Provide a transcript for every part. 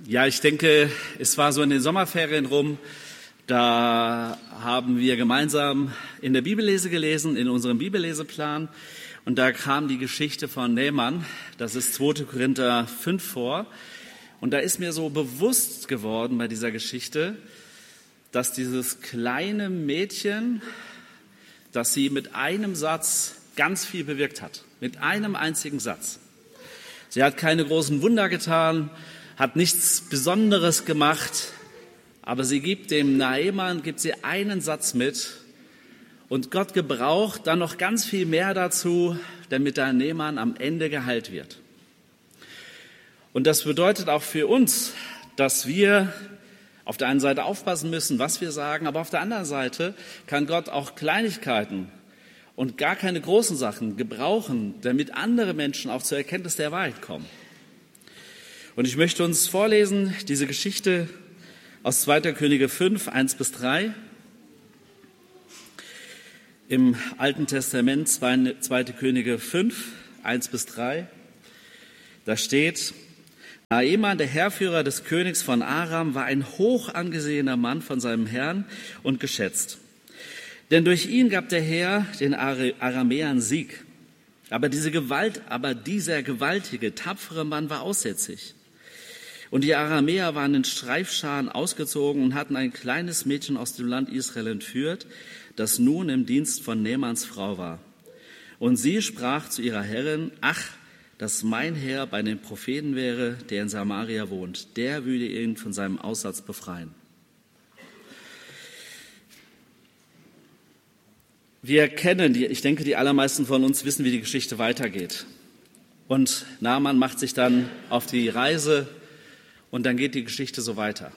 Ja, ich denke, es war so in den Sommerferien rum, da haben wir gemeinsam in der Bibellese gelesen, in unserem Bibelleseplan. Und da kam die Geschichte von Naaman, das ist 2. Korinther 5 vor. Und da ist mir so bewusst geworden bei dieser Geschichte, dass dieses kleine Mädchen, dass sie mit einem Satz ganz viel bewirkt hat. Mit einem einzigen Satz. Sie hat keine großen Wunder getan, hat nichts Besonderes gemacht, aber sie gibt dem Naaman einen Satz mit und Gott gebraucht dann noch ganz viel mehr dazu, damit der Naaman am Ende geheilt wird. Und das bedeutet auch für uns, dass wir auf der einen Seite aufpassen müssen, was wir sagen, aber auf der anderen Seite kann Gott auch Kleinigkeiten und gar keine großen Sachen gebrauchen, damit andere Menschen auch zur Erkenntnis der Wahrheit kommen. Und ich möchte uns vorlesen, diese Geschichte aus 2. Könige 5, 1-3. Im Alten Testament 2. Könige 5, 1-3. Da steht: Naaman, der Heerführer des Königs von Aram, war ein hoch angesehener Mann von seinem Herrn und geschätzt. Denn durch ihn gab der Herr den Aramäern Sieg. Aber dieser gewaltige, tapfere Mann war aussätzig. Und die Aramäer waren in Streifscharen ausgezogen und hatten ein kleines Mädchen aus dem Land Israel entführt, das nun im Dienst von Naamans Frau war. Und sie sprach zu ihrer Herrin: Ach, dass mein Herr bei dem Propheten wäre, der in Samaria wohnt. Der würde ihn von seinem Aussatz befreien. Wir kennen ich denke, die allermeisten von uns wissen, wie die Geschichte weitergeht. Und Naaman macht sich dann auf die Reise und dann geht die Geschichte so weiter.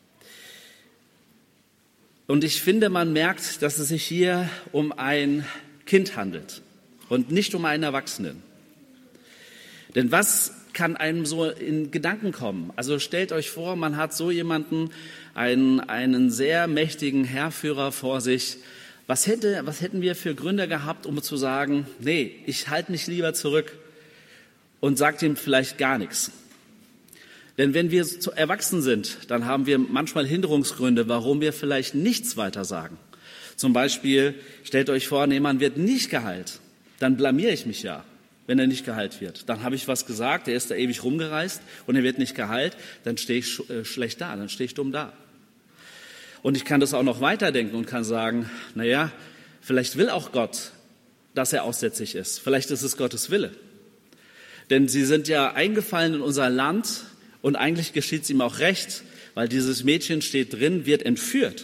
Und ich finde, man merkt, dass es sich hier um ein Kind handelt und nicht um einen Erwachsenen. Denn was kann einem so in Gedanken kommen? Also stellt euch vor, man hat so jemanden, einen sehr mächtigen Heerführer vor sich. Was hätten wir für Gründe gehabt, um zu sagen, nee, ich halte mich lieber zurück und sage ihm vielleicht gar nichts? Denn wenn wir erwachsen sind, dann haben wir manchmal Hinderungsgründe, warum wir vielleicht nichts weiter sagen. Zum Beispiel, stellt euch vor, Naaman wird nicht geheilt. Dann blamiere ich mich ja, wenn er nicht geheilt wird. Dann habe ich was gesagt, er ist da ewig rumgereist und er wird nicht geheilt, dann stehe ich schlecht da, dann stehe ich dumm da. Und ich kann das auch noch weiterdenken und kann sagen, naja, vielleicht will auch Gott, dass er aussätzig ist. Vielleicht ist es Gottes Wille. Denn sie sind ja eingefallen in unser Land und eigentlich geschieht es ihm auch recht, weil dieses Mädchen steht drin, wird entführt.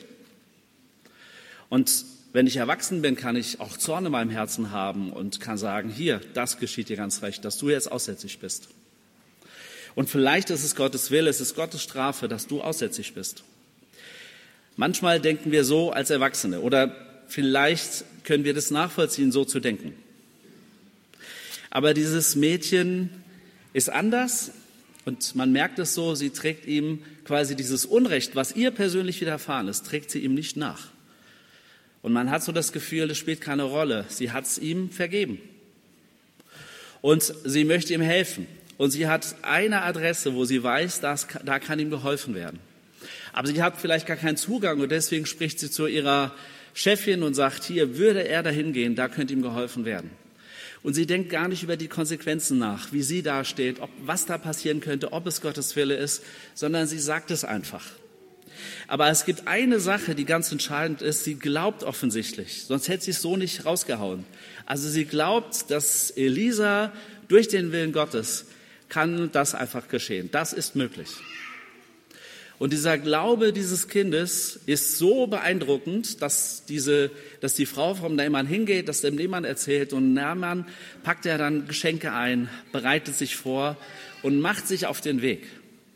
Und wenn ich erwachsen bin, kann ich auch Zorn in meinem Herzen haben und kann sagen, hier, das geschieht dir ganz recht, dass du jetzt aussätzig bist. Und vielleicht ist es Gottes Wille, es ist Gottes Strafe, dass du aussätzig bist. Manchmal denken wir so als Erwachsene oder vielleicht können wir das nachvollziehen, so zu denken. Aber dieses Mädchen ist anders und man merkt es so, sie trägt ihm quasi dieses Unrecht, was ihr persönlich widerfahren ist, trägt sie ihm nicht nach. Und man hat so das Gefühl, das spielt keine Rolle. Sie hat es ihm vergeben. Und sie möchte ihm helfen. Und sie hat eine Adresse, wo sie weiß, da kann ihm geholfen werden. Aber sie hat vielleicht gar keinen Zugang und deswegen spricht sie zu ihrer Chefin und sagt, hier würde er dahin gehen, da könnte ihm geholfen werden. Und sie denkt gar nicht über die Konsequenzen nach, wie sie dasteht, was da passieren könnte, ob es Gottes Wille ist, sondern sie sagt es einfach. Aber es gibt eine Sache, die ganz entscheidend ist, sie glaubt offensichtlich, sonst hätte sie es so nicht rausgehauen. Also sie glaubt, dass Elisa durch den Willen Gottes kann das einfach geschehen. Das ist möglich. Und dieser Glaube dieses Kindes ist so beeindruckend, dass die Frau vom Naaman hingeht, das dem Naaman erzählt und Naaman packt ja dann Geschenke ein, bereitet sich vor und macht sich auf den Weg.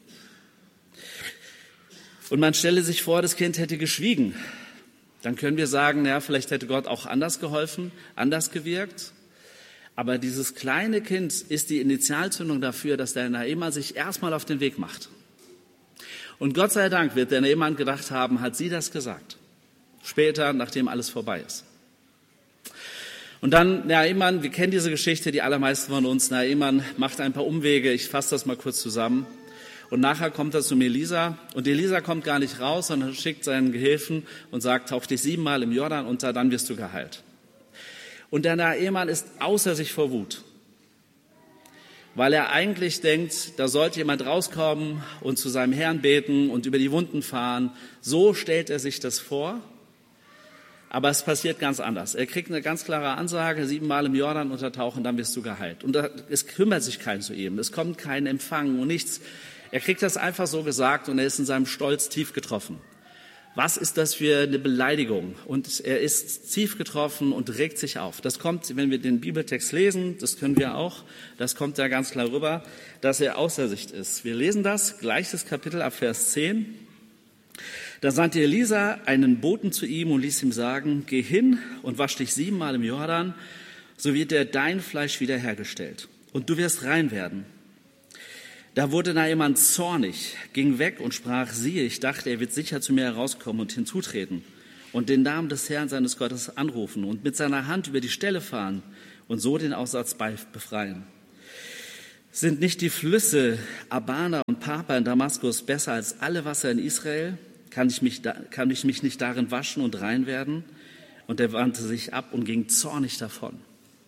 Und man stelle sich vor, das Kind hätte geschwiegen. Dann können wir sagen, ja, vielleicht hätte Gott auch anders geholfen, anders gewirkt. Aber dieses kleine Kind ist die Initialzündung dafür, dass der Naaman sich erstmal auf den Weg macht. Und Gott sei Dank wird der Naaman gedacht haben, hat sie das gesagt. Später, nachdem alles vorbei ist. Und dann Naaman, wir kennen diese Geschichte, die allermeisten von uns. Naaman macht ein paar Umwege, ich fasse das mal kurz zusammen. Und nachher kommt er zum Elisa und Elisa kommt gar nicht raus, sondern schickt seinen Gehilfen und sagt, tauch dich 7-mal im Jordan unter, dann wirst du geheilt. Und der Naaman ist außer sich vor Wut, weil er eigentlich denkt, da sollte jemand rauskommen und zu seinem Herrn beten und über die Wunden fahren. So stellt er sich das vor, aber es passiert ganz anders. Er kriegt eine ganz klare Ansage, 7-mal im Jordan untertauchen, dann wirst du geheilt. Und es kümmert sich keiner zu ihm, es kommt kein Empfang und nichts. Er kriegt das einfach so gesagt und er ist in seinem Stolz tief getroffen. Was ist das für eine Beleidigung? Und er ist tief getroffen und regt sich auf. Das kommt, wenn wir den Bibeltext lesen, das können wir auch, das kommt da ganz klar rüber, dass er außer sich ist. Wir lesen das, gleiches Kapitel ab Vers 10. Da sandte Elisa einen Boten zu ihm und ließ ihm sagen, geh hin und wasch dich 7-mal im Jordan, so wird dir dein Fleisch wiederhergestellt und du wirst rein werden. Da wurde Naaman zornig, ging weg und sprach, siehe, ich dachte, er wird sicher zu mir herauskommen und hinzutreten und den Namen des Herrn seines Gottes anrufen und mit seiner Hand über die Stelle fahren und so den Aussatz befreien. Sind nicht die Flüsse Abana und Papa in Damaskus besser als alle Wasser in Israel? Kann ich mich nicht darin waschen und rein werden? Und er wandte sich ab und ging zornig davon.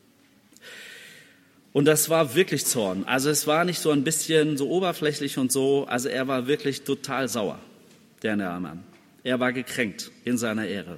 Und das war wirklich Zorn. Also es war nicht so ein bisschen so oberflächlich und so. Also er war wirklich total sauer, der Naaman. Er war gekränkt in seiner Ehre.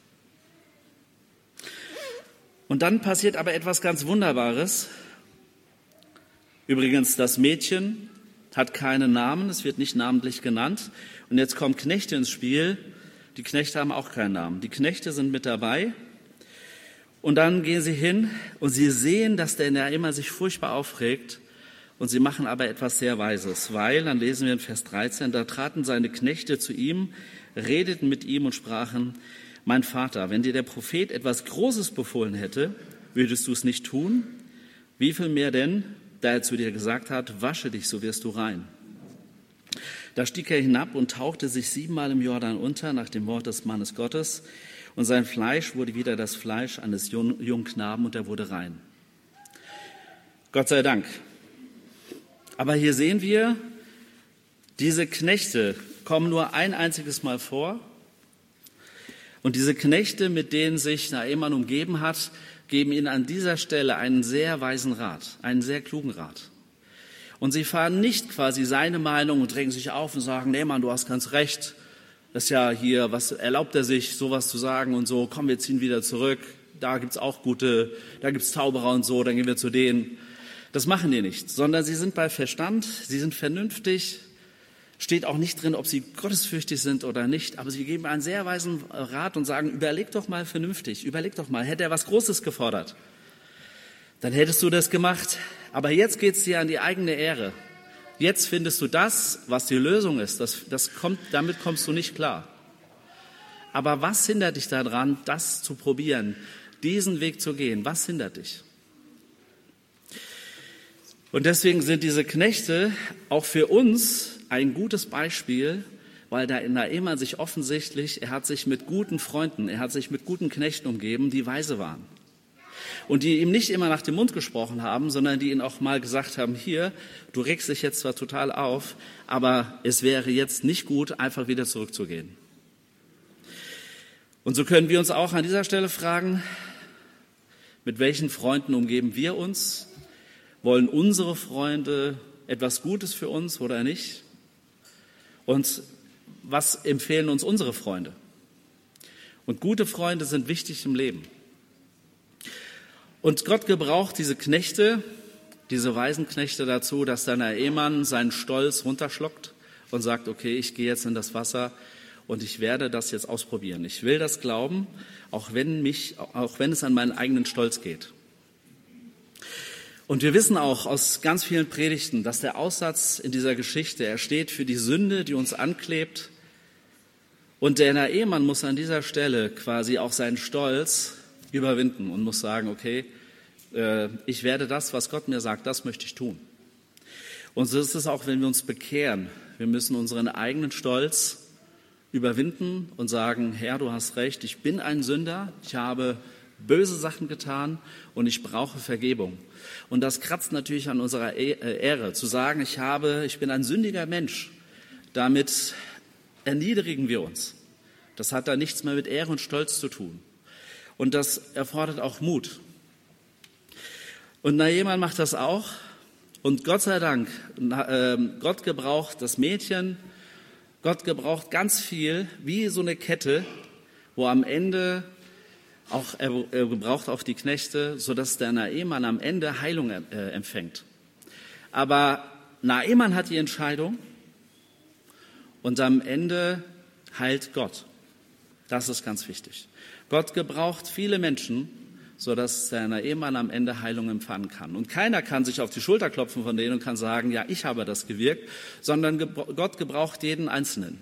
Und dann passiert aber etwas ganz Wunderbares. Übrigens, das Mädchen hat keinen Namen, es wird nicht namentlich genannt. Und jetzt kommen Knechte ins Spiel. Die Knechte haben auch keinen Namen. Die Knechte sind mit dabei. Und dann gehen sie hin und sie sehen, dass der Naaman sich furchtbar aufregt. Und sie machen aber etwas sehr Weises, weil, dann lesen wir in Vers 13, da traten seine Knechte zu ihm, redeten mit ihm und sprachen, mein Vater, wenn dir der Prophet etwas Großes befohlen hätte, würdest du es nicht tun? Wie viel mehr denn, da er zu dir gesagt hat, wasche dich, so wirst du rein. Da stieg er hinab und tauchte sich 7-mal im Jordan unter, nach dem Wort des Mannes Gottes. Und sein Fleisch wurde wieder das Fleisch eines jungen Knaben und er wurde rein. Gott sei Dank. Aber hier sehen wir, diese Knechte kommen nur ein einziges Mal vor. Und diese Knechte, mit denen sich Naaman umgeben hat, geben ihnen an dieser Stelle einen sehr weisen Rat, einen sehr klugen Rat. Und sie fahren nicht quasi seine Meinung und drängen sich auf und sagen, Naaman, du hast ganz recht. Das ist ja hier, was erlaubt er sich, sowas zu sagen und so, komm, wir ziehen wieder zurück, da gibt's auch gute, da gibt's Zauberer und so, dann gehen wir zu denen. Das machen die nicht, sondern sie sind bei Verstand, sie sind vernünftig, steht auch nicht drin, ob sie gottesfürchtig sind oder nicht, aber sie geben einen sehr weisen Rat und sagen, überleg doch mal vernünftig, überleg doch mal, hätte er was Großes gefordert, dann hättest du das gemacht, aber jetzt geht's dir an die eigene Ehre. Jetzt findest du das, was die Lösung ist. Damit kommst du nicht klar. Aber was hindert dich daran, das zu probieren, diesen Weg zu gehen? Was hindert dich? Und deswegen sind diese Knechte auch für uns ein gutes Beispiel, weil da in Naaman sich offensichtlich, er hat sich mit guten Freunden, er hat sich mit guten Knechten umgeben, die weise waren. Und die ihm nicht immer nach dem Mund gesprochen haben, sondern die ihm auch mal gesagt haben, hier, du regst dich jetzt zwar total auf, aber es wäre jetzt nicht gut, einfach wieder zurückzugehen. Und so können wir uns auch an dieser Stelle fragen, mit welchen Freunden umgeben wir uns? Wollen unsere Freunde etwas Gutes für uns oder nicht? Und was empfehlen uns unsere Freunde? Und gute Freunde sind wichtig im Leben. Und Gott gebraucht diese Knechte, diese weisen Knechte dazu, dass dann Naaman seinen Stolz runterschluckt und sagt, okay, ich gehe jetzt in das Wasser und ich werde das jetzt ausprobieren. Ich will das glauben, auch wenn es an meinen eigenen Stolz geht. Und wir wissen auch aus ganz vielen Predigten, dass der Aussatz in dieser Geschichte, er steht für die Sünde, die uns anklebt. Und der Naaman muss an dieser Stelle quasi auch seinen Stolz überwinden und muss sagen, okay, ich werde das, was Gott mir sagt, das möchte ich tun. Und so ist es auch, wenn wir uns bekehren. Wir müssen unseren eigenen Stolz überwinden und sagen, Herr, du hast recht, ich bin ein Sünder, ich habe böse Sachen getan und ich brauche Vergebung. Und das kratzt natürlich an unserer Ehre, zu sagen, ich bin ein sündiger Mensch. Damit erniedrigen wir uns. Das hat da nichts mehr mit Ehre und Stolz zu tun. Und das erfordert auch Mut. Und Naaman macht das auch. Und Gott sei Dank, Gott gebraucht das Mädchen, Gott gebraucht ganz viel, wie so eine Kette, wo am Ende auch, er gebraucht auch die Knechte, sodass der Naaman am Ende Heilung empfängt. Aber Naaman hat die Entscheidung und am Ende heilt Gott. Das ist ganz wichtig. Gott gebraucht viele Menschen, sodass der Naaman am Ende Heilung empfangen kann. Und keiner kann sich auf die Schulter klopfen von denen und kann sagen, ja, ich habe das gewirkt, sondern Gott gebraucht jeden Einzelnen.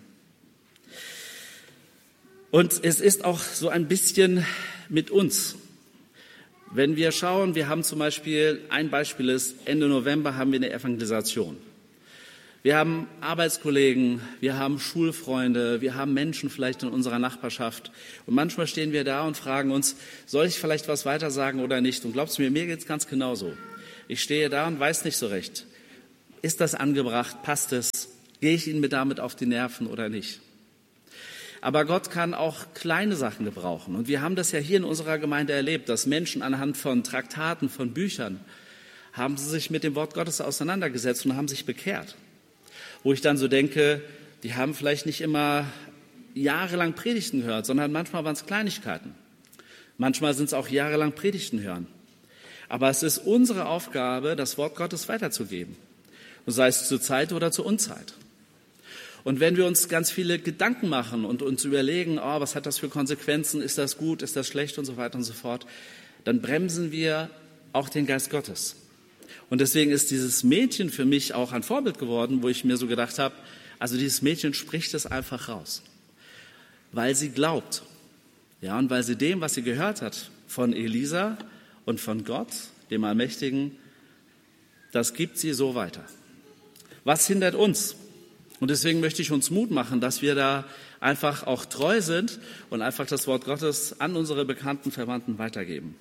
Und es ist auch so ein bisschen mit uns. Wenn wir schauen, wir haben zum Beispiel, ein Beispiel ist, Ende November haben wir eine Evangelisation. Wir haben Arbeitskollegen, wir haben Schulfreunde, wir haben Menschen vielleicht in unserer Nachbarschaft. Und manchmal stehen wir da und fragen uns, soll ich vielleicht was weiter sagen oder nicht? Und glaubst du mir geht's ganz genauso. Ich stehe da und weiß nicht so recht. Ist das angebracht? Passt es? Gehe ich Ihnen damit auf die Nerven oder nicht? Aber Gott kann auch kleine Sachen gebrauchen. Und wir haben das ja hier in unserer Gemeinde erlebt, dass Menschen anhand von Traktaten, von Büchern, haben sie sich mit dem Wort Gottes auseinandergesetzt und haben sich bekehrt. Wo ich dann so denke, die haben vielleicht nicht immer jahrelang Predigten gehört, sondern manchmal waren es Kleinigkeiten. Manchmal sind es auch jahrelang Predigten hören. Aber es ist unsere Aufgabe, das Wort Gottes weiterzugeben. Und sei es zur Zeit oder zur Unzeit. Und wenn wir uns ganz viele Gedanken machen und uns überlegen, was hat das für Konsequenzen, ist das gut, ist das schlecht und so weiter und so fort, dann bremsen wir auch den Geist Gottes. Und deswegen ist dieses Mädchen für mich auch ein Vorbild geworden, wo ich mir so gedacht habe, also dieses Mädchen spricht es einfach raus, weil sie glaubt. Ja, und weil sie dem, was sie gehört hat von Elisa und von Gott, dem Allmächtigen, das gibt sie so weiter. Was hindert uns? Und deswegen möchte ich uns Mut machen, dass wir da einfach auch treu sind und einfach das Wort Gottes an unsere bekannten Verwandten weitergeben.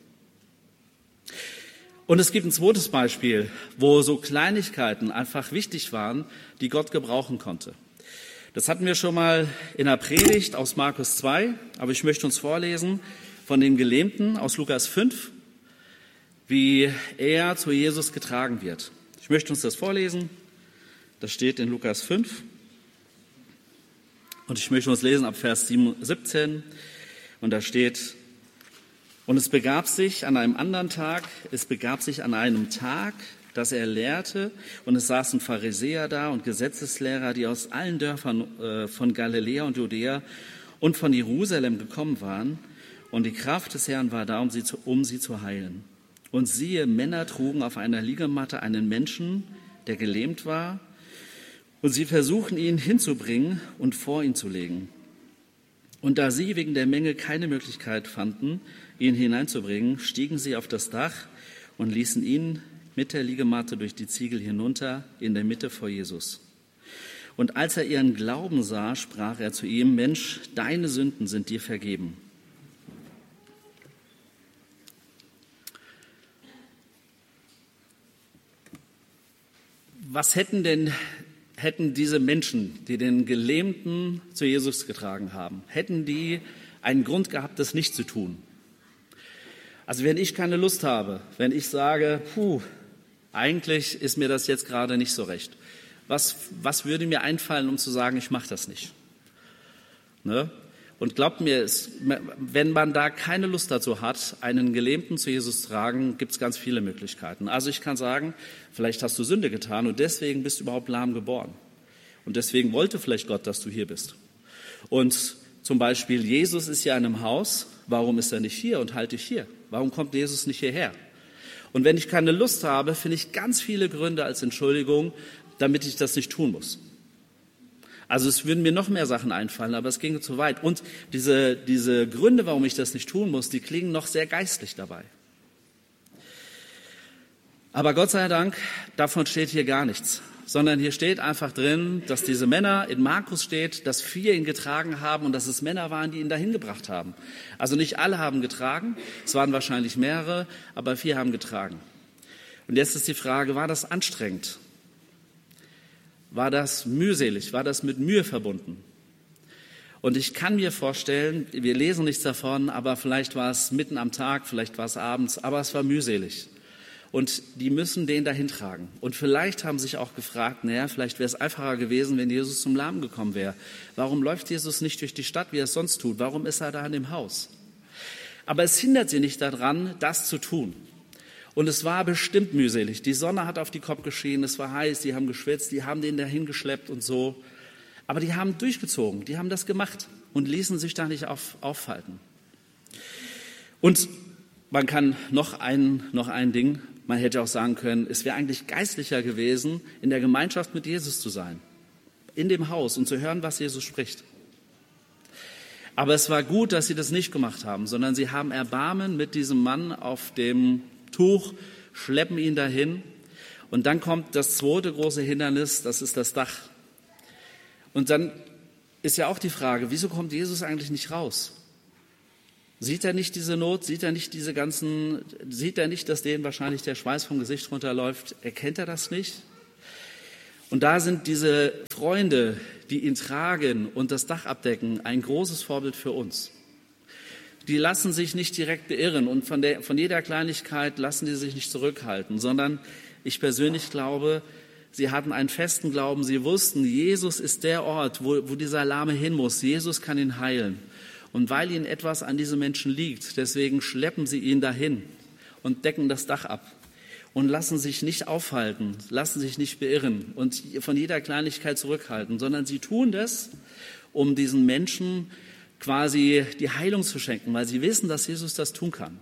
Und es gibt ein zweites Beispiel, wo so Kleinigkeiten einfach wichtig waren, die Gott gebrauchen konnte. Das hatten wir schon mal in der Predigt aus Markus 2, aber ich möchte uns vorlesen von dem Gelähmten aus Lukas 5, wie er zu Jesus getragen wird. Ich möchte uns das vorlesen. Das steht in Lukas 5. Und ich möchte uns lesen ab Vers 17. Und da steht: Und es begab sich an einem Tag, dass er lehrte, und es saßen Pharisäer da und Gesetzeslehrer, die aus allen Dörfern von Galiläa und Judäa und von Jerusalem gekommen waren. Und die Kraft des Herrn war da, um sie zu heilen. Und siehe, Männer trugen auf einer Liegematte einen Menschen, der gelähmt war, und sie versuchten ihn hinzubringen und vor ihn zu legen. Und da sie wegen der Menge keine Möglichkeit fanden, ihn hineinzubringen, stiegen sie auf das Dach und ließen ihn mit der Liegematte durch die Ziegel hinunter in der Mitte vor Jesus. Und als er ihren Glauben sah, sprach er zu ihm: Mensch, deine Sünden sind dir vergeben. Was hätten diese Menschen, die den Gelähmten zu Jesus getragen haben, hätten die einen Grund gehabt, das nicht zu tun? Also wenn ich keine Lust habe, wenn ich sage, eigentlich ist mir das jetzt gerade nicht so recht, was würde mir einfallen, um zu sagen, ich mache das nicht? Ne? Und glaubt mir, wenn man da keine Lust dazu hat, einen Gelähmten zu Jesus zu tragen, gibt es ganz viele Möglichkeiten. Also ich kann sagen, vielleicht hast du Sünde getan und deswegen bist du überhaupt lahm geboren. Und deswegen wollte vielleicht Gott, dass du hier bist. Und zum Beispiel, Jesus ist ja in einem Haus, warum ist er nicht hier und halt dich hier? Warum kommt Jesus nicht hierher? Und wenn ich keine Lust habe, finde ich ganz viele Gründe als Entschuldigung, damit ich das nicht tun muss. Also es würden mir noch mehr Sachen einfallen, aber es ginge zu weit. Und diese Gründe, warum ich das nicht tun muss, die klingen noch sehr geistlich dabei. Aber Gott sei Dank, davon steht hier gar nichts, sondern hier steht einfach drin, dass diese Männer, in Markus steht, dass 4 ihn getragen haben und dass es Männer waren, die ihn dahin gebracht haben. Also nicht alle haben getragen, es waren wahrscheinlich mehrere, aber 4 haben getragen. Und jetzt ist die Frage, war das anstrengend? War das mühselig? War das mit Mühe verbunden? Und ich kann mir vorstellen, wir lesen nichts davon, aber vielleicht war es mitten am Tag, vielleicht war es abends, aber es war mühselig. Und die müssen den dahin tragen. Und vielleicht haben sich auch gefragt, vielleicht wäre es einfacher gewesen, wenn Jesus zum Lahmen gekommen wäre. Warum läuft Jesus nicht durch die Stadt, wie er es sonst tut? Warum ist er da in dem Haus? Aber es hindert sie nicht daran, das zu tun. Und es war bestimmt mühselig. Die Sonne hat auf die Kopf geschienen, es war heiß, die haben geschwitzt, die haben den dahin geschleppt und so. Aber die haben durchgezogen, die haben das gemacht und ließen sich da nicht aufhalten. Und man kann noch ein Ding, man hätte auch sagen können, es wäre eigentlich geistlicher gewesen, in der Gemeinschaft mit Jesus zu sein, in dem Haus und zu hören, was Jesus spricht. Aber es war gut, dass sie das nicht gemacht haben, sondern sie haben Erbarmen mit diesem Mann auf dem Tuch, schleppen ihn dahin. Und dann kommt das zweite große Hindernis, das ist das Dach. Und dann ist ja auch die Frage, wieso kommt Jesus eigentlich nicht raus? Sieht er nicht diese Not? Sieht er nicht, dass denen wahrscheinlich der Schweiß vom Gesicht runterläuft? Erkennt er das nicht? Und da sind diese Freunde, die ihn tragen und das Dach abdecken, ein großes Vorbild für uns. Die lassen sich nicht direkt beirren und von jeder Kleinigkeit lassen die sich nicht zurückhalten, sondern ich persönlich glaube, sie hatten einen festen Glauben. Sie wussten, Jesus ist der Ort, wo dieser Lahme hin muss. Jesus kann ihn heilen. Und weil ihnen etwas an diesen Menschen liegt, deswegen schleppen sie ihn dahin und decken das Dach ab und lassen sich nicht aufhalten, lassen sich nicht beirren und von jeder Kleinigkeit zurückhalten, sondern sie tun das, um diesen Menschen quasi die Heilung zu schenken, weil sie wissen, dass Jesus das tun kann.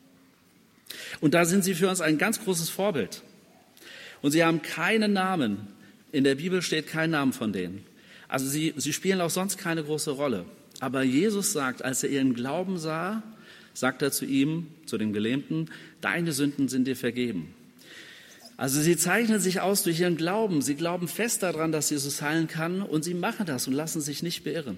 Und da sind sie für uns ein ganz großes Vorbild. Und sie haben keinen Namen. In der Bibel steht kein Name von denen. Also sie spielen auch sonst keine große Rolle. Aber Jesus sagt, als er ihren Glauben sah, sagt er zu ihm, zu dem Gelähmten, deine Sünden sind dir vergeben. Also sie zeichnen sich aus durch ihren Glauben. Sie glauben fest daran, dass Jesus heilen kann und sie machen das und lassen sich nicht beirren.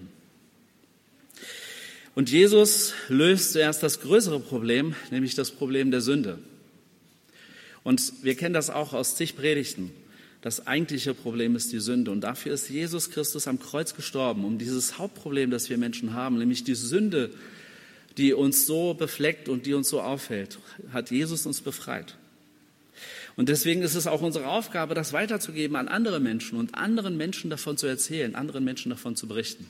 Und Jesus löst zuerst das größere Problem, nämlich das Problem der Sünde. Und wir kennen das auch aus zig Predigten. Das eigentliche Problem ist die Sünde. Und dafür ist Jesus Christus am Kreuz gestorben, um dieses Hauptproblem, das wir Menschen haben, nämlich die Sünde, die uns so befleckt und die uns so aufhält, hat Jesus uns befreit. Und deswegen ist es auch unsere Aufgabe, das weiterzugeben an andere Menschen und anderen Menschen davon zu erzählen, anderen Menschen davon zu berichten.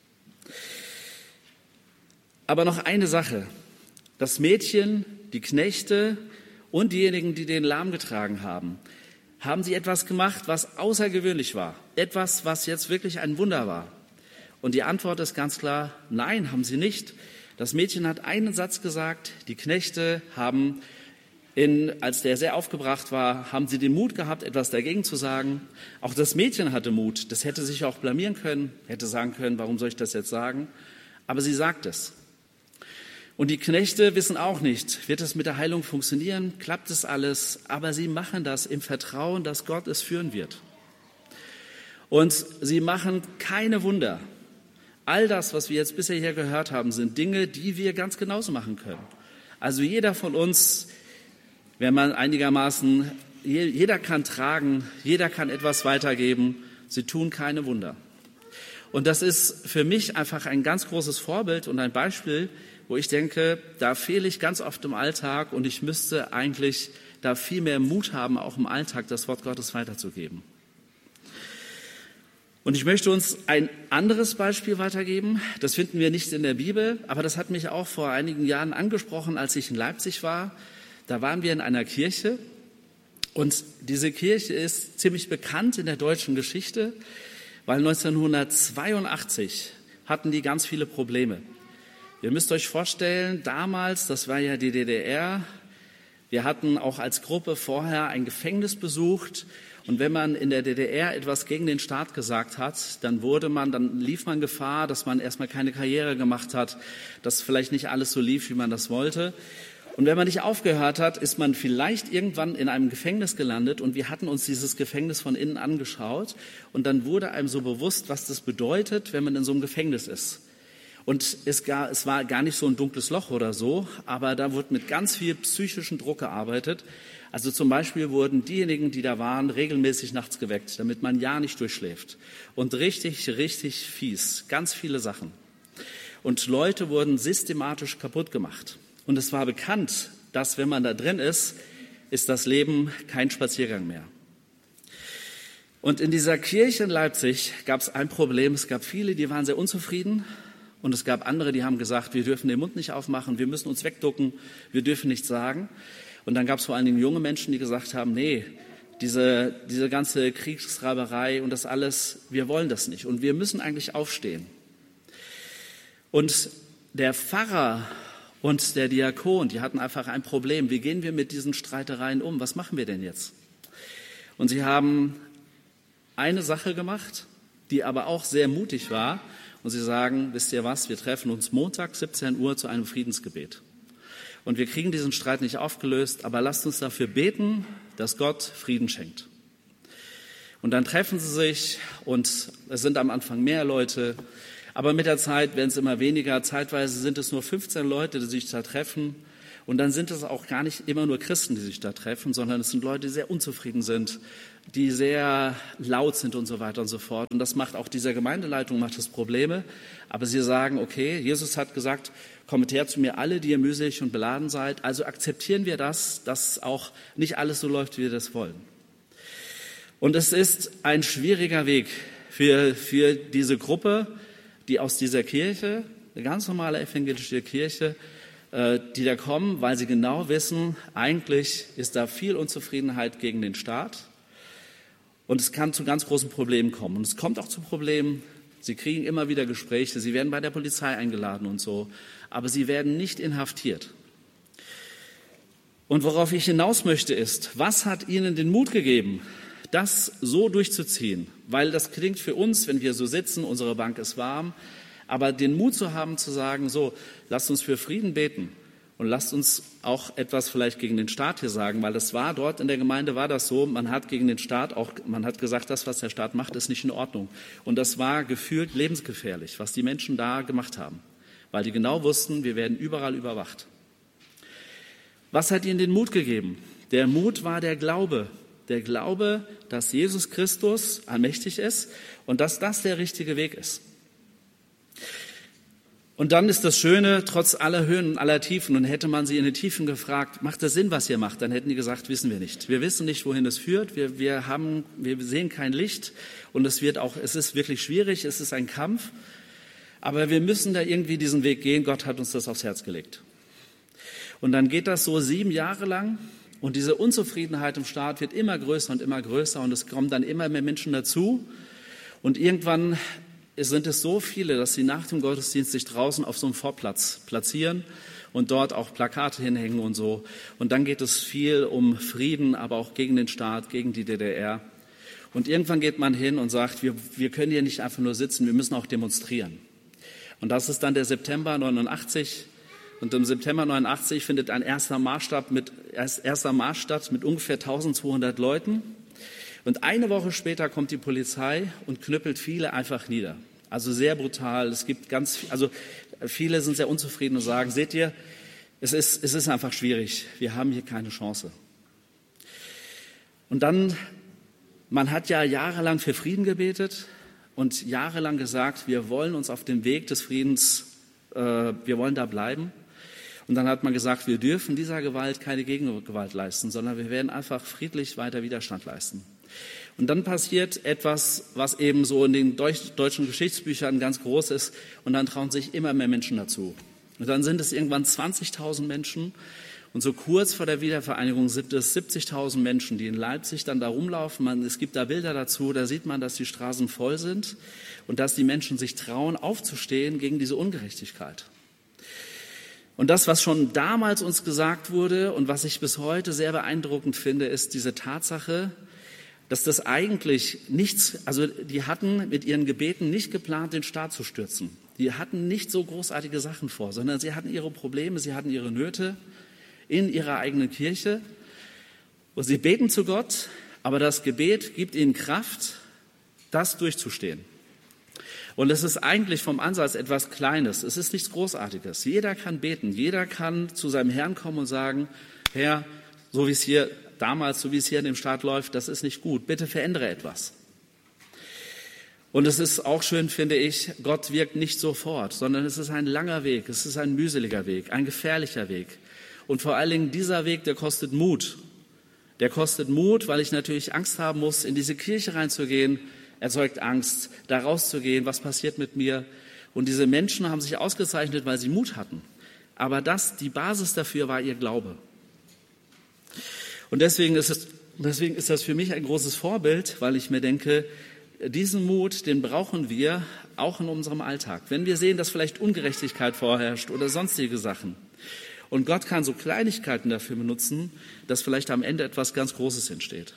Aber noch eine Sache. Das Mädchen, die Knechte und diejenigen, die den Lahm getragen haben sie etwas gemacht, was außergewöhnlich war. Etwas, was jetzt wirklich ein Wunder war. Und die Antwort ist ganz klar, nein, haben sie nicht. Das Mädchen hat einen Satz gesagt, die Knechte haben, als der sehr aufgebracht war, haben sie den Mut gehabt, etwas dagegen zu sagen. Auch das Mädchen hatte Mut. Das hätte sich auch blamieren können, hätte sagen können, warum soll ich das jetzt sagen? Aber sie sagt es. Und die Knechte wissen auch nicht, wird es mit der Heilung funktionieren, klappt es alles, aber sie machen das im Vertrauen, dass Gott es führen wird. Und sie machen keine Wunder. All das, was wir jetzt bisher hier gehört haben, sind Dinge, die wir ganz genauso machen können. Also jeder von uns, wenn man einigermaßen, jeder kann tragen, jeder kann etwas weitergeben, sie tun keine Wunder. Und das ist für mich einfach ein ganz großes Vorbild und ein Beispiel, wo ich denke, da fehle ich ganz oft im Alltag und ich müsste eigentlich da viel mehr Mut haben, auch im Alltag das Wort Gottes weiterzugeben. Und ich möchte uns ein anderes Beispiel weitergeben. Das finden wir nicht in der Bibel, aber das hat mich auch vor einigen Jahren angesprochen, als ich in Leipzig war. Da waren wir in einer Kirche und diese Kirche ist ziemlich bekannt in der deutschen Geschichte, weil 1982 hatten die ganz viele Probleme. Ihr müsst euch vorstellen, damals, das war ja die DDR, wir hatten auch als Gruppe vorher ein Gefängnis besucht und wenn man in der DDR etwas gegen den Staat gesagt hat, dann lief man Gefahr, dass man erstmal keine Karriere gemacht hat, dass vielleicht nicht alles so lief, wie man das wollte. Und wenn man nicht aufgehört hat, ist man vielleicht irgendwann in einem Gefängnis gelandet und wir hatten uns dieses Gefängnis von innen angeschaut und dann wurde einem so bewusst, was das bedeutet, wenn man in so einem Gefängnis ist. Und es war gar nicht so ein dunkles Loch oder so, aber da wurde mit ganz viel psychischen Druck gearbeitet. Also zum Beispiel wurden diejenigen, die da waren, regelmäßig nachts geweckt, damit man ja nicht durchschläft. Und richtig, richtig fies, ganz viele Sachen. Und Leute wurden systematisch kaputt gemacht. Und es war bekannt, dass wenn man da drin ist das Leben kein Spaziergang mehr. Und in dieser Kirche in Leipzig gab es ein Problem. Es gab viele, die waren sehr unzufrieden. Und es gab andere, die haben gesagt, wir dürfen den Mund nicht aufmachen, wir müssen uns wegducken, wir dürfen nichts sagen. Und dann gab es vor allen Dingen junge Menschen, die gesagt haben, nee, diese ganze Kriegsraberei und das alles, wir wollen das nicht. Und wir müssen eigentlich aufstehen. Und der Pfarrer und der Diakon, die hatten einfach ein Problem. Wie gehen wir mit diesen Streitereien um? Was machen wir denn jetzt? Und sie haben eine Sache gemacht, die aber auch sehr mutig war. Und sie sagen, wisst ihr was, wir treffen uns Montag 17 Uhr zu einem Friedensgebet. Und wir kriegen diesen Streit nicht aufgelöst, aber lasst uns dafür beten, dass Gott Frieden schenkt. Und dann treffen sie sich und es sind am Anfang mehr Leute, aber mit der Zeit werden es immer weniger. Zeitweise sind es nur 15 Leute, die sich da treffen. Und dann sind es auch gar nicht immer nur Christen, die sich da treffen, sondern es sind Leute, die sehr unzufrieden sind, die sehr laut sind und so weiter und so fort. Und das macht auch dieser Gemeindeleitung das Probleme. Aber sie sagen, okay, Jesus hat gesagt, kommt her zu mir alle, die ihr mühselig und beladen seid. Also akzeptieren wir das, dass auch nicht alles so läuft, wie wir das wollen. Und es ist ein schwieriger Weg für diese Gruppe, die aus dieser Kirche, eine ganz normale evangelische Kirche, die da kommen, weil sie genau wissen, eigentlich ist da viel Unzufriedenheit gegen den Staat und es kann zu ganz großen Problemen kommen. Und es kommt auch zu Problemen, sie kriegen immer wieder Gespräche, sie werden bei der Polizei eingeladen und so, aber sie werden nicht inhaftiert. Und worauf ich hinaus möchte ist, was hat ihnen den Mut gegeben, das so durchzuziehen? Weil das klingt für uns, wenn wir so sitzen, unsere Bank ist warm, aber den Mut zu haben, zu sagen, so, lasst uns für Frieden beten und lasst uns auch etwas vielleicht gegen den Staat hier sagen, weil das war dort in der Gemeinde war das so, man hat gegen den Staat auch, man hat gesagt, das, was der Staat macht, ist nicht in Ordnung. Und das war gefühlt lebensgefährlich, was die Menschen da gemacht haben, weil die genau wussten, wir werden überall überwacht. Was hat ihnen den Mut gegeben? Der Mut war der Glaube, dass Jesus Christus allmächtig ist und dass das der richtige Weg ist. Und dann ist das Schöne, trotz aller Höhen und aller Tiefen, und hätte man sie in den Tiefen gefragt, macht das Sinn, was ihr macht, dann hätten die gesagt, wissen wir nicht. Wir wissen nicht, wohin es führt, wir sehen kein Licht und es ist wirklich schwierig, es ist ein Kampf, aber wir müssen da irgendwie diesen Weg gehen, Gott hat uns das aufs Herz gelegt. Und dann geht das so 7 Jahre lang und diese Unzufriedenheit im Staat wird immer größer und es kommen dann immer mehr Menschen dazu und irgendwann sind es so viele, dass sie nach dem Gottesdienst sich draußen auf so einem Vorplatz platzieren und dort auch Plakate hinhängen und so. Und dann geht es viel um Frieden, aber auch gegen den Staat, gegen die DDR. Und irgendwann geht man hin und sagt, wir können hier nicht einfach nur sitzen, wir müssen auch demonstrieren. Und das ist dann der September 89. Und im September 89 findet ein erster Marsch statt mit ungefähr 1200 Leuten. Und eine Woche später kommt die Polizei und knüppelt viele einfach nieder. Also sehr brutal. Viele sind sehr unzufrieden und sagen, seht ihr, es ist einfach schwierig. Wir haben hier keine Chance. Und dann, man hat ja jahrelang für Frieden gebetet und jahrelang gesagt, wir wollen uns auf dem Weg des Friedens, wir wollen da bleiben. Und dann hat man gesagt, wir dürfen dieser Gewalt keine Gegengewalt leisten, sondern wir werden einfach friedlich weiter Widerstand leisten. Und dann passiert etwas, was eben so in den deutschen Geschichtsbüchern ganz groß ist. Und dann trauen sich immer mehr Menschen dazu. Und dann sind es irgendwann 20.000 Menschen. Und so kurz vor der Wiedervereinigung sind es 70.000 Menschen, die in Leipzig dann da rumlaufen. Es gibt da Bilder dazu, da sieht man, dass die Straßen voll sind und dass die Menschen sich trauen, aufzustehen gegen diese Ungerechtigkeit. Und das, was schon damals uns gesagt wurde und was ich bis heute sehr beeindruckend finde, ist diese Tatsache, dass das eigentlich die hatten mit ihren Gebeten nicht geplant, den Staat zu stürzen. Die hatten nicht so großartige Sachen vor, sondern sie hatten ihre Probleme, sie hatten ihre Nöte. in ihrer eigenen Kirche und sie beten zu Gott, aber das Gebet gibt ihnen Kraft, das durchzustehen. Und es ist eigentlich vom Ansatz etwas Kleines, es ist nichts Großartiges. Jeder kann beten, jeder kann zu seinem Herrn kommen und sagen, Herr, so wie es hier damals, so wie es hier in dem Staat läuft, das ist nicht gut, bitte verändere etwas. Und es ist auch schön, finde ich, Gott wirkt nicht sofort, sondern es ist ein langer Weg, es ist ein mühseliger Weg, ein gefährlicher Weg. Und vor allen Dingen dieser Weg, der kostet Mut. Der kostet Mut, weil ich natürlich Angst haben muss, in diese Kirche reinzugehen, erzeugt Angst, da rauszugehen, was passiert mit mir. Und diese Menschen haben sich ausgezeichnet, weil sie Mut hatten. Aber die Basis dafür war ihr Glaube. Und deswegen ist das für mich ein großes Vorbild, weil ich mir denke, diesen Mut, den brauchen wir auch in unserem Alltag. Wenn wir sehen, dass vielleicht Ungerechtigkeit vorherrscht oder sonstige Sachen. Und Gott kann so Kleinigkeiten dafür benutzen, dass vielleicht am Ende etwas ganz Großes entsteht.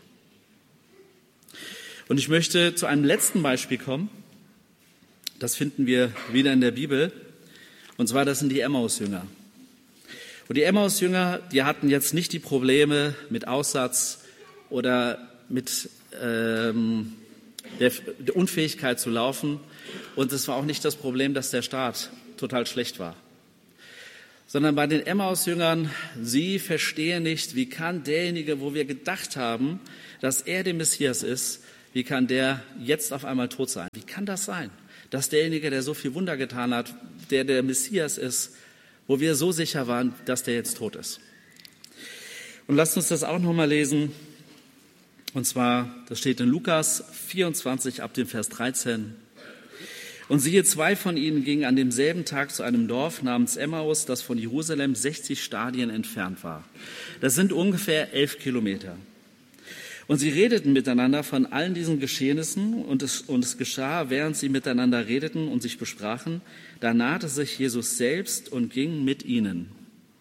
Und ich möchte zu einem letzten Beispiel kommen. Das finden wir wieder in der Bibel. Und zwar, das sind die Emmaus-Jünger. Und die Emmaus-Jünger, die hatten jetzt nicht die Probleme mit Aussatz oder mit der Unfähigkeit zu laufen. Und es war auch nicht das Problem, dass der Start total schlecht war. Sondern bei den Emmaus-Jüngern, sie verstehen nicht, wie kann derjenige, wo wir gedacht haben, dass er der Messias ist, wie kann der jetzt auf einmal tot sein? Wie kann das sein, dass derjenige, der so viel Wunder getan hat, der Messias ist, wo wir so sicher waren, dass der jetzt tot ist? Und lasst uns das auch nochmal lesen. Und zwar, das steht in Lukas 24 ab dem Vers 13. Und siehe, 2 von ihnen gingen an demselben Tag zu einem Dorf namens Emmaus, das von Jerusalem 60 Stadien entfernt war. Das sind ungefähr 11 Kilometer. Und sie redeten miteinander von allen diesen Geschehnissen und es geschah, während sie miteinander redeten und sich besprachen, da nahte sich Jesus selbst und ging mit ihnen.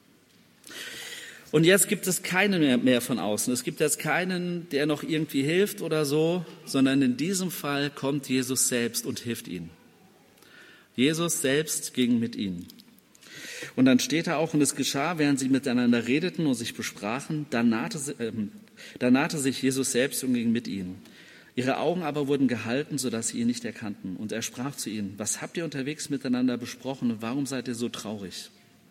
Und jetzt gibt es keinen mehr von außen. Es gibt jetzt keinen, der noch irgendwie hilft oder so, sondern in diesem Fall kommt Jesus selbst und hilft ihnen. Jesus selbst ging mit ihnen. Und dann steht da auch, und es geschah, während sie miteinander redeten und sich besprachen, da nahte sich Jesus selbst und ging mit ihnen. Ihre Augen aber wurden gehalten, sodass sie ihn nicht erkannten. Und er sprach zu ihnen, was habt ihr unterwegs miteinander besprochen und warum seid ihr so traurig?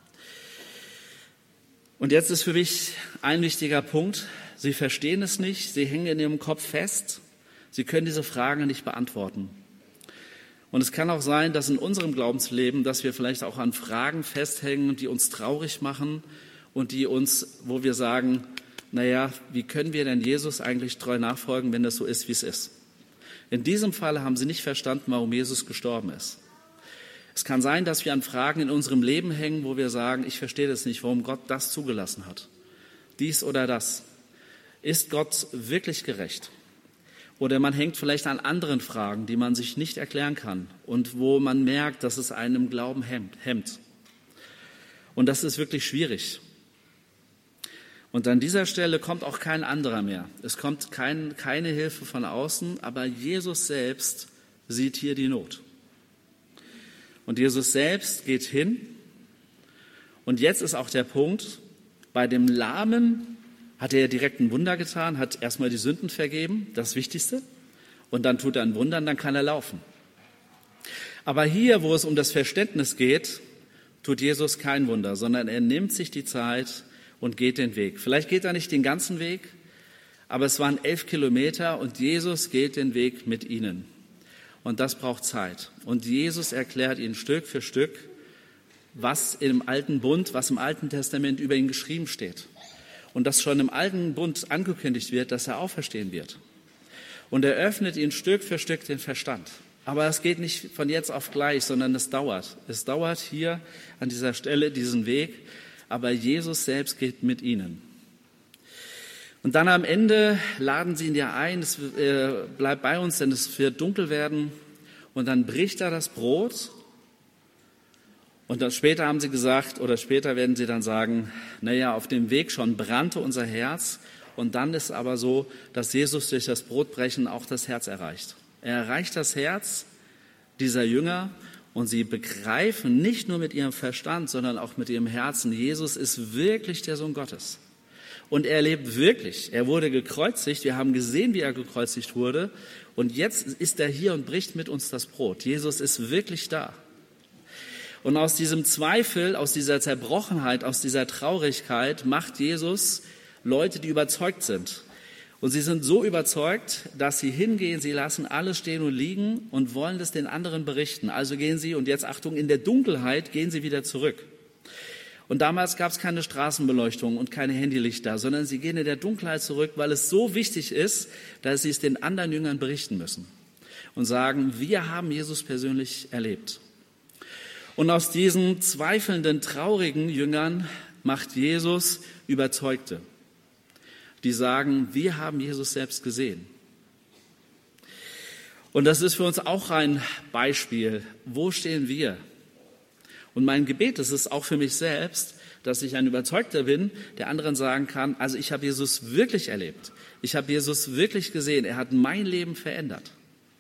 Und jetzt ist für mich ein wichtiger Punkt. Sie verstehen es nicht, sie hängen in ihrem Kopf fest, sie können diese Fragen nicht beantworten. Und es kann auch sein, dass in unserem Glaubensleben, dass wir vielleicht auch an Fragen festhängen, die uns traurig machen und die uns, wo wir sagen, naja, wie können wir denn Jesus eigentlich treu nachfolgen, wenn das so ist, wie es ist? In diesem Fall haben sie nicht verstanden, warum Jesus gestorben ist. Es kann sein, dass wir an Fragen in unserem Leben hängen, wo wir sagen, ich verstehe das nicht, warum Gott das zugelassen hat. Dies oder das. Ist Gott wirklich gerecht? Oder man hängt vielleicht an anderen Fragen, die man sich nicht erklären kann und wo man merkt, dass es einen im Glauben hemmt. Und das ist wirklich schwierig. Und an dieser Stelle kommt auch kein anderer mehr. Es kommt keine Hilfe von außen, aber Jesus selbst sieht hier die Not. Und Jesus selbst geht hin. Und jetzt ist auch der Punkt, bei dem Lahmen hat er direkt ein Wunder getan, hat erstmal die Sünden vergeben, das Wichtigste. Und dann tut er ein Wunder und dann kann er laufen. Aber hier, wo es um das Verständnis geht, tut Jesus kein Wunder, sondern er nimmt sich die Zeit und geht den Weg. Vielleicht geht er nicht den ganzen Weg, aber es waren 11 Kilometer und Jesus geht den Weg mit ihnen. Und das braucht Zeit. Und Jesus erklärt ihnen Stück für Stück, was im Alten Bund, was im Alten Testament über ihn geschrieben steht. Und dass schon im Alten Bund angekündigt wird, dass er auferstehen wird. Und er öffnet ihnen Stück für Stück den Verstand. Aber es geht nicht von jetzt auf gleich, sondern es dauert. Es dauert hier an dieser Stelle diesen Weg, aber Jesus selbst geht mit ihnen. Und dann am Ende laden sie ihn ja ein, es bleibt bei uns, denn es wird dunkel werden. Und dann bricht er das Brot. Und dann später haben sie gesagt, oder später werden sie dann sagen, naja, auf dem Weg schon brannte unser Herz. Und dann ist aber so, dass Jesus durch das Brotbrechen auch das Herz erreicht. Er erreicht das Herz dieser Jünger und sie begreifen nicht nur mit ihrem Verstand, sondern auch mit ihrem Herzen, Jesus ist wirklich der Sohn Gottes. Und er lebt wirklich. Er wurde gekreuzigt. Wir haben gesehen, wie er gekreuzigt wurde. Und jetzt ist er hier und bricht mit uns das Brot. Jesus ist wirklich da. Und aus diesem Zweifel, aus dieser Zerbrochenheit, aus dieser Traurigkeit macht Jesus Leute, die überzeugt sind. Und sie sind so überzeugt, dass sie hingehen, sie lassen alles stehen und liegen und wollen das den anderen berichten. Also gehen sie, und jetzt Achtung, in der Dunkelheit gehen sie wieder zurück. Und damals gab es keine Straßenbeleuchtung und keine Handylichter, sondern sie gehen in der Dunkelheit zurück, weil es so wichtig ist, dass sie es den anderen Jüngern berichten müssen und sagen, wir haben Jesus persönlich erlebt. Und aus diesen zweifelnden, traurigen Jüngern macht Jesus Überzeugte, die sagen, wir haben Jesus selbst gesehen. Und das ist für uns auch ein Beispiel. Wo stehen wir? Und mein Gebet ist es auch für mich selbst, dass ich ein Überzeugter bin, der anderen sagen kann, also ich habe Jesus wirklich erlebt. Ich habe Jesus wirklich gesehen. Er hat mein Leben verändert.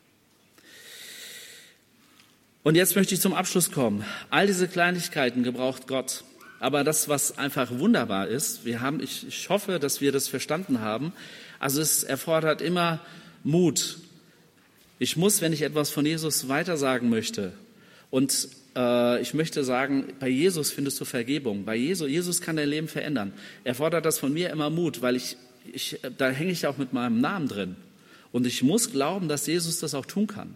Und jetzt möchte ich zum Abschluss kommen. All diese Kleinigkeiten gebraucht Gott. Aber das, was einfach wunderbar ist, ich hoffe, dass wir das verstanden haben. Also es erfordert immer Mut. Ich muss, wenn ich etwas von Jesus weitersagen möchte, und ich möchte sagen, bei Jesus findest du Vergebung. Bei Jesus kann dein Leben verändern. Er fordert das von mir immer Mut, weil da hänge ich auch mit meinem Namen drin. Und ich muss glauben, dass Jesus das auch tun kann.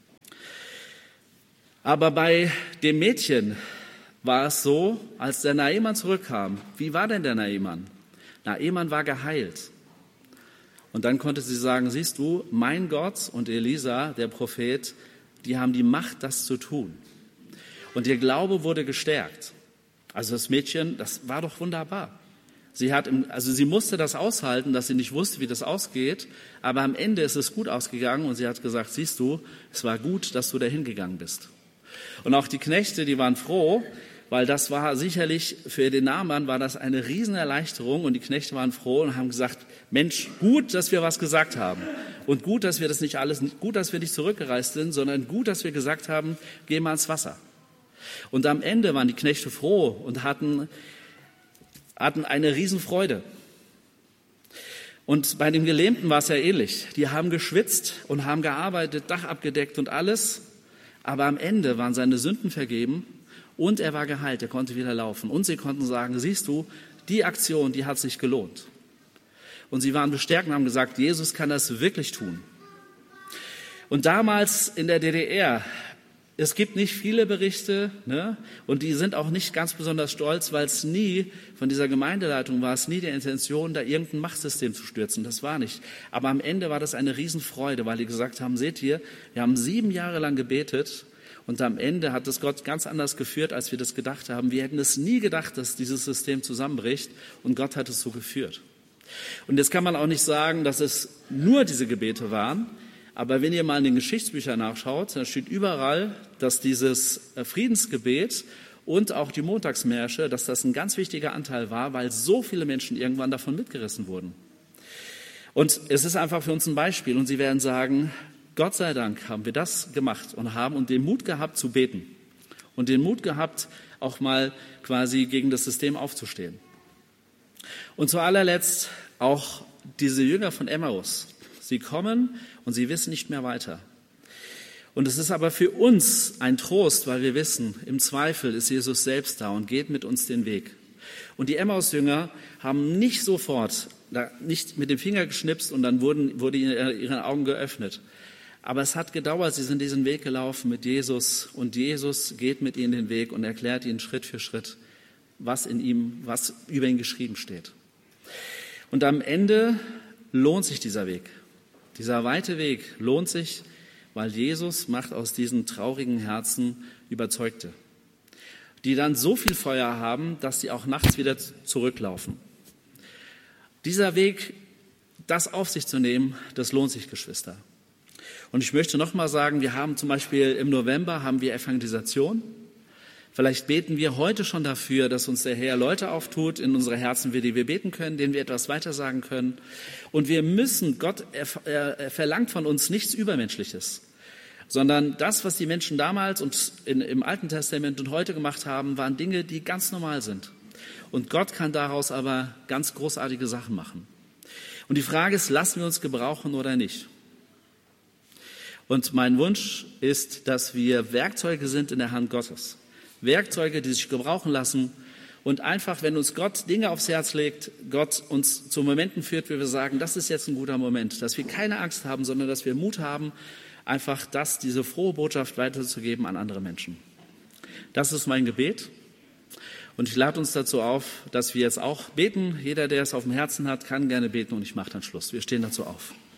Aber bei dem Mädchen war es so, als der Naaman zurückkam. Wie war denn der Naaman? Naaman war geheilt. Und dann konnte sie sagen, siehst du, mein Gott und Elisa, der Prophet, die haben die Macht, das zu tun. Und ihr Glaube wurde gestärkt. Also das Mädchen, das war doch wunderbar. Sie musste das aushalten, dass sie nicht wusste, wie das ausgeht. Aber am Ende ist es gut ausgegangen und sie hat gesagt, siehst du, es war gut, dass du da hingegangen bist. Und auch die Knechte, die waren froh, weil das war sicherlich für den Naaman war das eine Riesenerleichterung und die Knechte waren froh und haben gesagt, Mensch, gut, dass wir was gesagt haben und gut, dass wir das nicht alles, gut, dass wir nicht zurückgereist sind, sondern gut, dass wir gesagt haben, geh mal ins Wasser. Und am Ende waren die Knechte froh und hatten eine Riesenfreude. Und bei den Gelähmten war es ja ähnlich. Die haben geschwitzt und haben gearbeitet, Dach abgedeckt und alles, aber am Ende waren seine Sünden vergeben. Und er war geheilt, er konnte wieder laufen. Und sie konnten sagen, siehst du, die Aktion, die hat sich gelohnt. Und sie waren bestärkt und haben gesagt, Jesus kann das wirklich tun. Und damals in der DDR, es gibt nicht viele Berichte, ne? Und die sind auch nicht ganz besonders stolz, weil es nie, von dieser Gemeindeleitung war es nie die Intention, da irgendein Machtsystem zu stürzen. Das war nicht. Aber am Ende war das eine Riesenfreude, weil die gesagt haben, seht ihr, wir haben 7 Jahre lang gebetet, und am Ende hat es Gott ganz anders geführt, als wir das gedacht haben. Wir hätten es nie gedacht, dass dieses System zusammenbricht und Gott hat es so geführt. Und jetzt kann man auch nicht sagen, dass es nur diese Gebete waren, aber wenn ihr mal in den Geschichtsbüchern nachschaut, dann steht überall, dass dieses Friedensgebet und auch die Montagsmärsche, dass das ein ganz wichtiger Anteil war, weil so viele Menschen irgendwann davon mitgerissen wurden. Und es ist einfach für uns ein Beispiel und sie werden sagen, Gott sei Dank haben wir das gemacht und haben den Mut gehabt zu beten und den Mut gehabt, auch mal quasi gegen das System aufzustehen. Und zu allerletzt auch diese Jünger von Emmaus. Sie kommen und sie wissen nicht mehr weiter. Und es ist aber für uns ein Trost, weil wir wissen, im Zweifel ist Jesus selbst da und geht mit uns den Weg. Und die Emmaus-Jünger haben nicht sofort, nicht mit dem Finger geschnipst und dann wurde ihre Augen geöffnet. Aber es hat gedauert, sie sind diesen Weg gelaufen mit Jesus und Jesus geht mit ihnen den Weg und erklärt ihnen Schritt für Schritt, was über ihn geschrieben steht. Und am Ende lohnt sich dieser Weg. Dieser weite Weg lohnt sich, weil Jesus macht aus diesen traurigen Herzen Überzeugte, die dann so viel Feuer haben, dass sie auch nachts wieder zurücklaufen. Dieser Weg, das auf sich zu nehmen, das lohnt sich, Geschwister. Und ich möchte noch mal sagen, wir haben zum Beispiel im November haben wir Evangelisation. Vielleicht beten wir heute schon dafür, dass uns der Herr Leute auftut in unsere Herzen, die wir beten können, denen wir etwas weitersagen können. Und wir müssen, Gott er verlangt von uns nichts Übermenschliches. sondern das, was die Menschen damals und im Alten Testament und heute gemacht haben, waren Dinge, die ganz normal sind. Und Gott kann daraus aber ganz großartige Sachen machen. Und die Frage ist, lassen wir uns gebrauchen oder nicht? Und mein Wunsch ist, dass wir Werkzeuge sind in der Hand Gottes. Werkzeuge, die sich gebrauchen lassen und einfach, wenn uns Gott Dinge aufs Herz legt, Gott uns zu Momenten führt, wo wir sagen, das ist jetzt ein guter Moment, dass wir keine Angst haben, sondern dass wir Mut haben, einfach diese frohe Botschaft weiterzugeben an andere Menschen. Das ist mein Gebet. Und ich lade uns dazu auf, dass wir jetzt auch beten. Jeder, der es auf dem Herzen hat, kann gerne beten und ich mache dann Schluss. Wir stehen dazu auf.